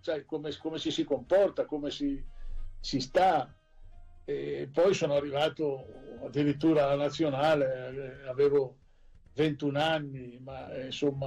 sai, come ci si comporta, come si sta. E poi sono arrivato addirittura alla nazionale, avevo 21 anni, ma insomma